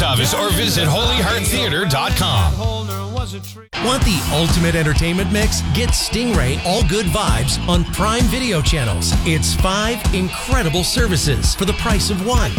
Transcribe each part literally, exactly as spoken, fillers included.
box office or visit holy heart theater dot com. Want the ultimate entertainment mix? Get Stingray All Good Vibes on Prime Video channels. It's five incredible services for the price of one.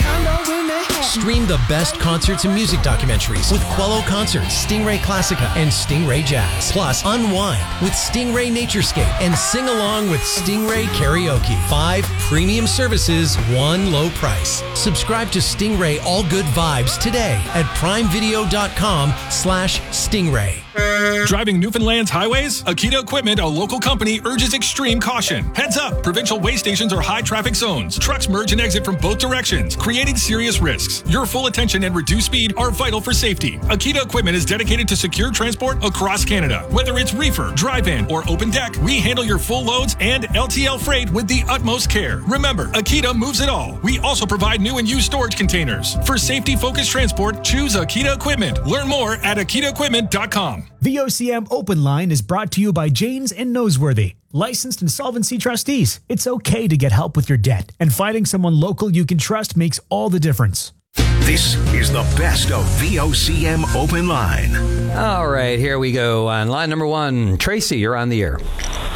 Stream the best concerts and music documentaries with Quello Concerts, Stingray Classica, and Stingray Jazz. Plus, unwind with Stingray Naturescape and sing along with Stingray Karaoke. Five premium services, one low price. Subscribe to Stingray All Good Vibes today at prime video dot com slash Stingray. Driving Newfoundland's highways? Akita Equipment, a local company, urges extreme caution. Heads up! Provincial way stations are high traffic zones. Trucks merge and exit from both directions, creating serious risks. Your full attention and reduced speed are vital for safety. Akita Equipment is dedicated to secure transport across Canada. Whether it's reefer, drive-in, or open deck, we handle your full loads and L T L freight with the utmost care. Remember, Akita moves it all. We also provide new and used storage containers. For safety-focused transport, choose Akita Equipment. Learn more at akita equipment dot com. The O C M Open Line is brought to you by Janes and Noseworthy, licensed insolvency trustees. It's okay to get help with your debt, and finding someone local you can trust makes all the difference. This is the best of the O C M Open Line. All right, here we go. On line number one, Tracy, you're on the air.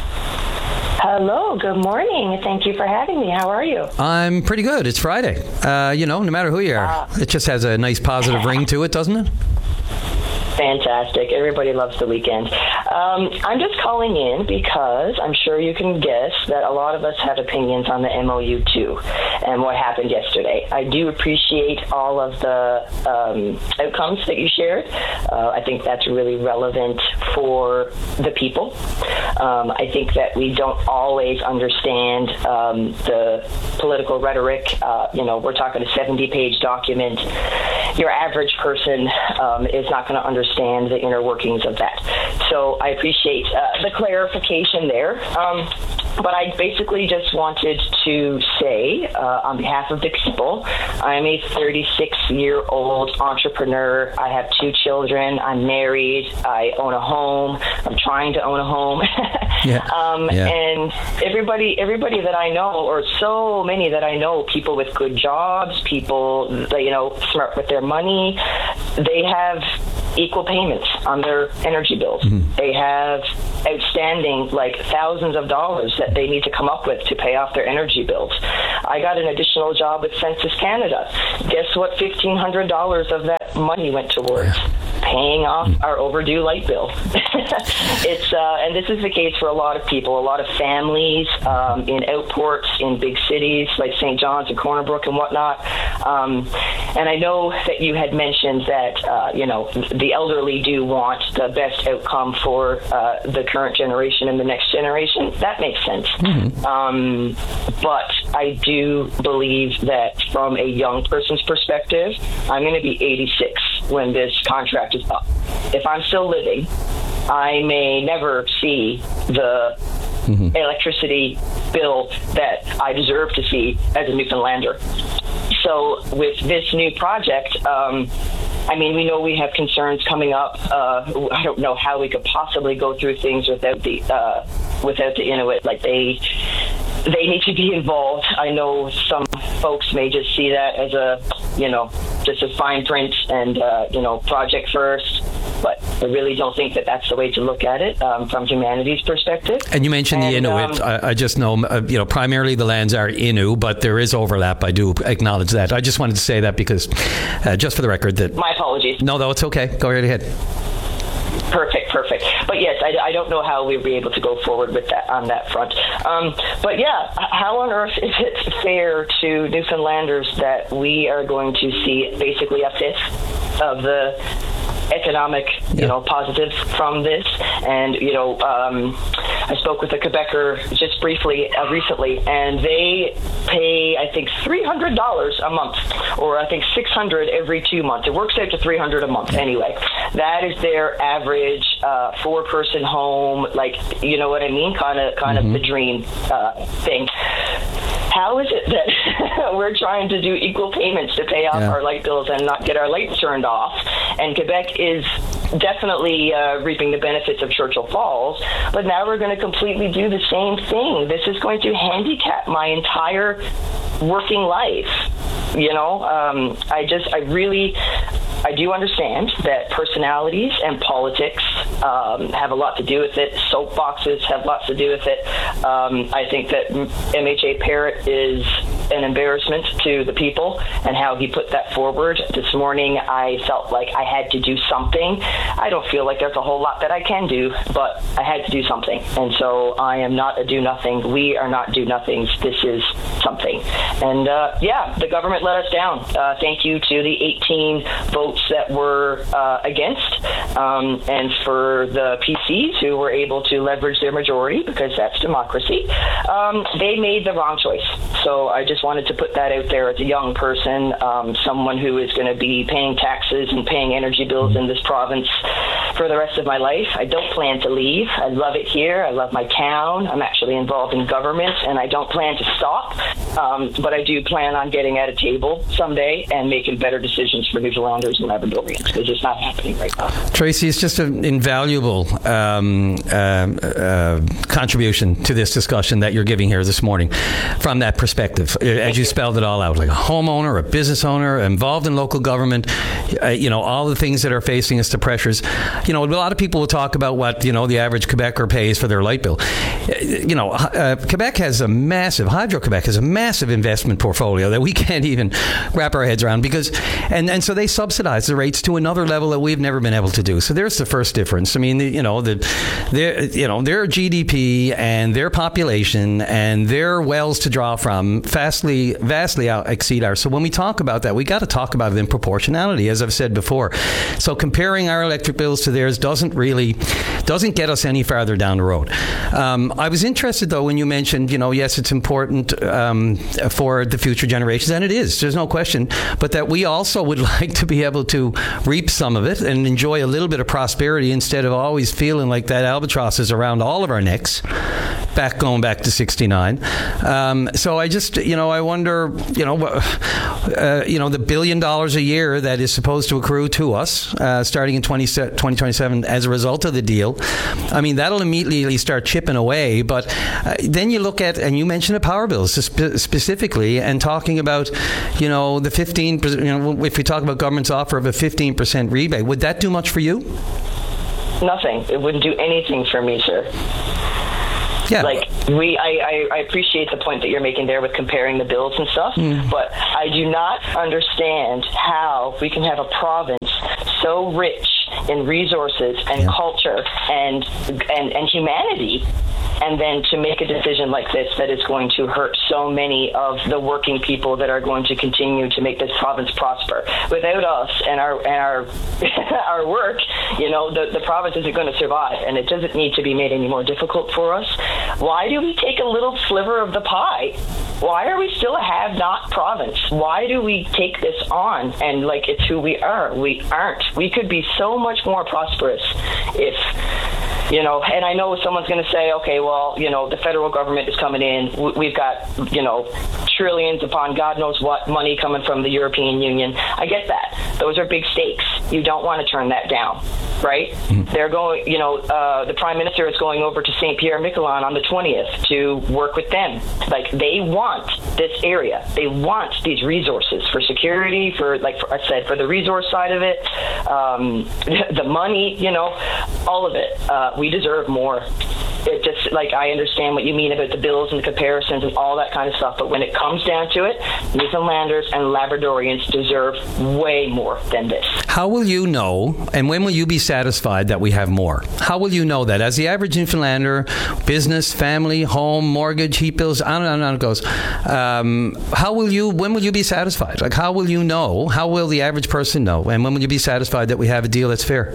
Hello, good morning. Thank you for having me. How are you? I'm pretty good. It's Friday. Uh, you know, no matter who you are, uh, it just has a nice positive ring to it, doesn't it? Fantastic. Everybody loves the weekend. Um, I'm just calling in because I'm sure you can guess that a lot of us have opinions on the M O U too and what happened yesterday. I do appreciate all of the um, outcomes that you shared. Uh, I think that's really relevant for the people. Um, I think that we don't always understand um, the political rhetoric. Uh, you know, we're talking a seventy-page document. Your average person um, is not going to understand understand the inner workings of that. So I appreciate uh, the clarification there. Um, but I basically just wanted to say, uh, on behalf of the people, I'm a thirty-six-year-old entrepreneur. I have two children. I'm married. I own a home. I'm trying to own a home. yeah. Um, yeah. And everybody, everybody that I know, or so many that I know, people with good jobs, people, you know, smart with their money, they have equal payments on their energy bills. Mm-hmm. They have outstanding, like, thousands of dollars that they need to come up with to pay off their energy bills. I got an additional job with Census Canada. Guess what? fifteen hundred dollars of that money went towards paying off our overdue light bill. It's uh, and this is the case for a lot of people, a lot of families um, in outports, in big cities like Saint John's and Corner Brook and whatnot. Um, and I know that you had mentioned that, uh, you know, the elderly do want the best outcome for uh, the current generation and the next generation. That makes sense. Mm-hmm. Um, but I do believe that from a young person's perspective, I'm going to be eighty-six when this contract is up. If I'm still living, I may never see the mm-hmm. electricity bill that I deserve to see as a Newfoundlander. So with this new project, um, I mean, we know we have concerns coming up. Uh, I don't know how we could possibly go through things without the uh, without the Inuit. Like they they need to be involved. I know some folks may just see that as a, you know, just a fine print and uh, you know, project first. But I really don't think that that's the way to look at it um, from humanity's perspective. And you mentioned and, the Inuit. Um, I, I just know, uh, you know, primarily the lands are Innu, but there is overlap. I do acknowledge that. I just wanted to say that because, uh, just for the record, that my apologies. No, no, it's okay. Go right ahead. Perfect, perfect. But yes, I, I don't know how we'll be able to go forward with that on that front. Um, but yeah, how on earth is it fair to Newfoundlanders that we are going to see basically a fifth of the economic, you yeah. know, positives from this? And, you know, um, I spoke with a Quebecer just briefly uh, recently, and they pay, I think, three hundred dollars a month, or I think six hundred dollars every two months. It works out to three hundred dollars a month anyway. That is their average uh, four-person home, like, you know what I mean? Kind of, kind mm-hmm. of the dream uh, thing. How is it that we're trying to do equal payments to pay off yeah. our light bills and not get our lights turned off? And Quebec is definitely uh, reaping the benefits of Churchill Falls, but now we're going to completely do the same thing. This is going to handicap my entire working life You know, um, I just, I really, I do understand that personalities and politics um, have a lot to do with it. Soapboxes have lots to do with it. Um, I think that M H A Parrott is an embarrassment to the people and how he put that forward. This morning, I felt like I had to do something. I don't feel like there's a whole lot that I can do, but I had to do something. And so I am not a do-nothing. We are not do-nothings. This is something. And, uh, yeah, the government let us down. Uh, thank you to the eighteen votes that were uh, against, um, and for the P Cs who were able to leverage their majority, because that's democracy. Um, they made the wrong choice. So I just wanted to put that out there as a young person, um, someone who is going to be paying taxes and paying energy bills in this province for the rest of my life. I don't plan to leave. I love it here. I love my town. I'm actually involved in government, and I don't plan to stop. Um, but I do plan on getting at a table someday and making better decisions for Newfoundlanders and Labradorians, because it's not happening right now. Tracy, it's just an invaluable um, uh, uh, contribution to this discussion that you're giving here this morning from that perspective. As you spelled it all out, like a homeowner, a business owner, involved in local government, uh, you know, all the things that are facing us, the pressures. You know, a lot of people will talk about what, you know, the average Quebecer pays for their light bill. You know, uh, Quebec has a massive, Hydro-Quebec has a massive investment portfolio that we can't even wrap our heads around, because, and, and so they subsidize the rates to another level that we've never been able to do. So there's the first difference. I mean, the, you know, the, their, you know, their G D P and their population and their wells to draw from vastly, vastly out exceed ours. So when we talk about that, we got to talk about it in proportionality, as I've said before. So comparing our electric bills to theirs doesn't really, doesn't get us any farther down the road. Um, I was interested, though, when you mentioned, you know, yes, it's important um, for the future generations, and it is, there's no question, but that we also would like to be able to reap some of it and enjoy a little bit of prosperity instead of always feeling like that albatross is around all of our necks, back going back to sixty-nine. Um, so I just, you know, I wonder, you know, uh, you know, the billion dollars a year that is supposed to accrue to us uh, starting in twenty twenty-seven as a result of the deal. I mean, that'll immediately start chipping away. But uh, then you look at, and you mentioned the power bills spe- specifically, and talking about, you know, the fifteen percent, you know, if we talk about government's offer of a fifteen percent rebate, would that do much for you? Nothing. It wouldn't do anything for me, sir. Yeah. Like, we, I, I, I appreciate the point that you're making there with comparing the bills and stuff, mm. but I do not understand how we can have a province so rich in resources and yeah. culture and, and and humanity, and then to make a decision like this that is going to hurt so many of the working people that are going to continue to make this province prosper. Without us and our and our our work, you know, the, the province isn't going to survive, and it doesn't need to be made any more difficult for us. Why do we take a little sliver of the pie? Why are we still a have-not province? Why do we take this on and like it's who we are? We aren't. We could be so much more prosperous if, you know, and I know someone's going to say, okay, well, you know, the federal government is coming in. We've got, you know, trillions upon God knows what money coming from the European Union. I get that. Those are big stakes. You don't want to turn that down, right? Mm-hmm. They're going, you know, uh, the Prime Minister is going over to Saint Pierre-Miquelon on the twentieth to work with them. Like, they want this area. They want these resources for security, for, like for, I said, for the resource side of it, um, the money, you know, all of it. Uh, we deserve more. It just, like, I understand what you mean about the bills and the comparisons and all that kind of stuff, but when it comes down to it, Newfoundlanders and Labradorians deserve way more than this. How will you know, and when will you be satisfied that we have more? How will you know that? As the average Newfoundlander, business, family, home, mortgage, heat bills, on and on and on it goes. Um, how will you, when will you be satisfied? Like, how will you know? How will the average person know? And when will you be satisfied that we have a deal that's fair?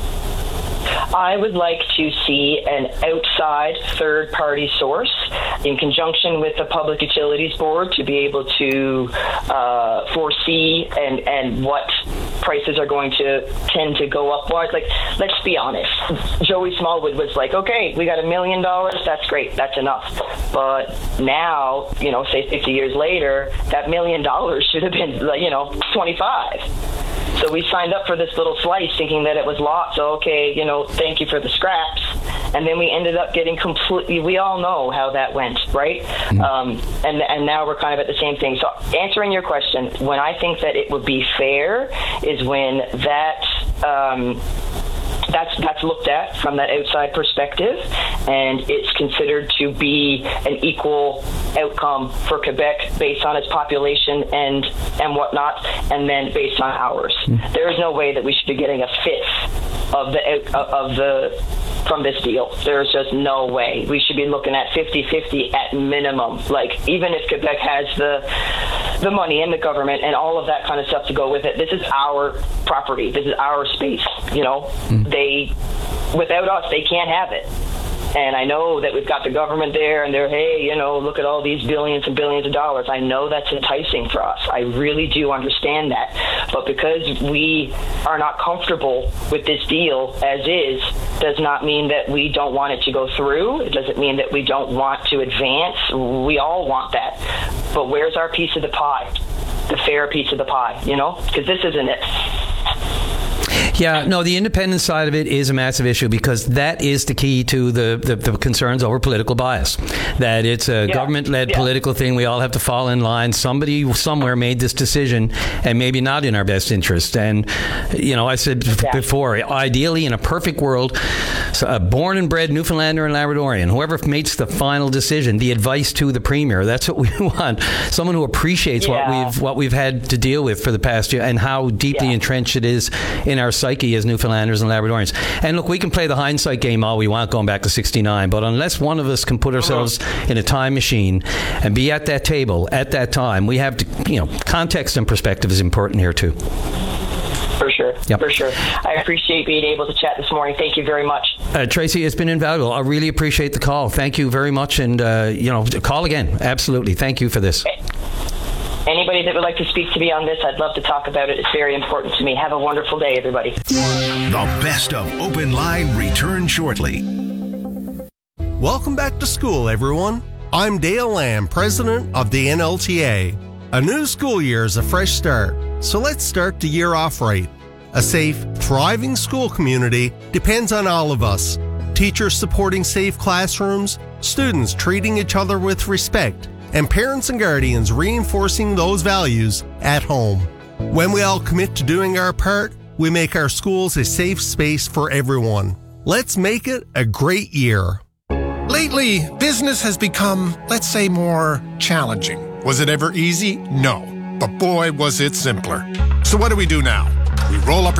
I would like to see an outside third-party source in conjunction with the Public Utilities Board to be able to uh, foresee and, and what prices are going to tend to go up. Like, let's be honest. Joey Smallwood was like, okay, we got a million dollars. That's great. That's enough. But now, you know, say fifty years later, that million dollars should have been, you know, twenty-five. So we signed up for this little slice thinking that it was lots. So, okay, you know, thank you for the scraps. and then we ended up getting completely, we all know how that went, right? Mm-hmm. Um, and, and now we're kind of at the same thing. So answering your question, when I think that it would be fair is when that, um, That's that's looked at from that outside perspective, and it's considered to be an equal outcome for Quebec based on its population and and whatnot, and then based on ours. Mm. There is no way that we should be getting a fifth of the of the from this deal. There's just no way. We should be looking at fifty-fifty at minimum. Like, even if Quebec has the the money and the government and all of that kind of stuff to go with it, this is our property. This is our space. You know, mm. they, without us, they can't have it. And I know that we've got the government there, and they're, hey, you know, look at all these billions and billions of dollars. I know that's enticing for us. I really do understand that. But because we are not comfortable with this deal as is, does not mean that we don't want it to go through. It doesn't mean that we don't want to advance. We all want that. But where's our piece of the pie? The fair piece of the pie, you know? Because this isn't it. Yeah, no, the independent side of it is a massive issue, because that is the key to the, the, the concerns over political bias. That it's a yeah. government-led yeah. political thing. We all have to fall in line. Somebody somewhere made this decision, and maybe not in our best interest. And, you know, I said yeah. before, ideally, in a perfect world, a born and bred Newfoundlander and Labradorian, whoever makes the final decision, the advice to the Premier, that's what we want. Someone who appreciates yeah. what we've what we've had to deal with for the past year, and how deeply yeah. entrenched it is in our psyche as Newfoundlanders and Labradorians. And look, we can play the hindsight game all we want going back to sixty-nine, but unless one of us can put ourselves uh-huh. in a time machine and be at that table at that time, we have to, you know, context and perspective is important here too. For sure. Yep. For sure. I appreciate being able to chat this morning. Thank you very much. Uh, Tracy, it's been invaluable. I really appreciate the call. Thank you very much. And, uh, you know, call again. Absolutely. Thank you for this. Okay. Anybody that would like to speak to me on this, I'd love to talk about it. It's very important to me. Have a wonderful day, everybody. The best of Open Line returns shortly. Welcome back to school, everyone. I'm Dale Lamb, president of the N L T A. A new school year is a fresh start, so let's start the year off right. A safe, thriving school community depends on all of us. Teachers supporting safe classrooms, students treating each other with respect, and parents and guardians reinforcing those values at home. When we all commit to doing our part, we make our schools a safe space for everyone. Let's make it a great year. Lately, business has become, let's say, more challenging. Was it ever easy? No. But boy, was it simpler. So what do we do now? We roll up